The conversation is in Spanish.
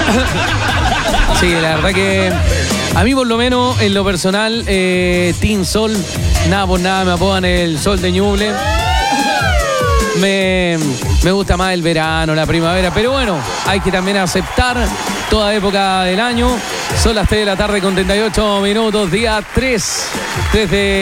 Sí, la verdad que a mí por lo menos, en lo personal, Team Sol, nada por nada me apodan el Sol de Ñuble. Me gusta más el verano, la primavera, pero bueno, hay que también aceptar toda época del año. Son las 3 de la tarde con 38 minutos, día 3 de